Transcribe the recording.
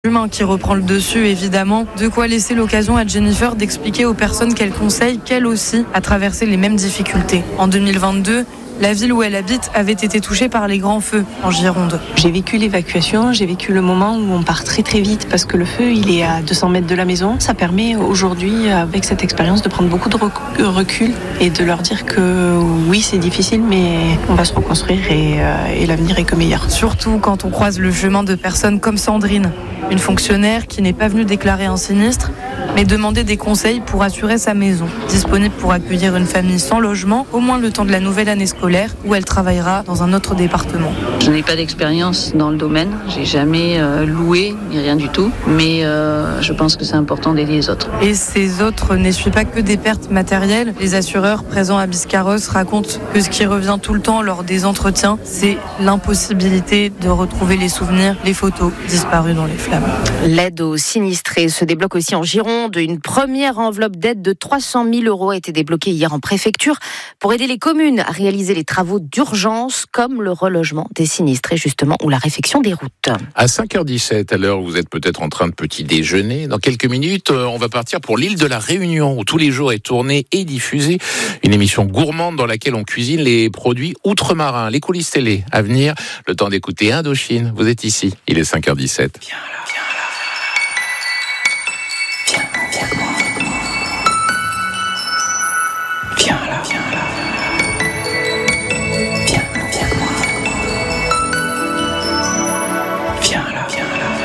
Humain qui reprend le dessus, évidemment. De quoi laisser l'occasion à Jennifer d'expliquer aux personnes qu'elle conseille qu'elle aussi a traversé les mêmes difficultés. En 2022, la ville où elle habite avait été touchée par les grands feux en Gironde. J'ai vécu l'évacuation, j'ai vécu le moment où on part très très vite parce que le feu il est à 200 mètres de la maison. Ça permet aujourd'hui avec cette expérience de prendre beaucoup de recul et de leur dire que oui c'est difficile mais on va se reconstruire et l'avenir est que meilleur. Surtout quand on croise le chemin de personnes comme Sandrine, une fonctionnaire qui n'est pas venue déclarer un sinistre mais demander des conseils pour assurer sa maison. Disponible pour accueillir une famille sans logement, au moins le temps de la nouvelle année scolaire, où elle travaillera dans un autre département. Je n'ai pas d'expérience dans le domaine, j'ai jamais loué, ni rien du tout, mais je pense que c'est important d'aider les autres. Et ces autres n'essuient pas que des pertes matérielles. Les assureurs présents à Biscarrosse racontent que ce qui revient tout le temps lors des entretiens, c'est l'impossibilité de retrouver les souvenirs, les photos disparues dans les flammes. L'aide aux sinistrés se débloque aussi en Gironde. Une première enveloppe d'aide de 300 000 € a été débloquée hier en préfecture pour aider les communes à réaliser les travaux d'urgence comme le relogement des sinistrés justement ou la réfection des routes. À 5h17, à l'heure où vous êtes peut-être en train de petit déjeuner, dans quelques minutes, on va partir pour l'île de la Réunion où tous les jours est tournée et diffusée une émission gourmande dans laquelle on cuisine les produits outre-marins, les coulisses télé à venir. Le temps d'écouter Indochine, vous êtes ici, il est 5h17. Viens là, viens.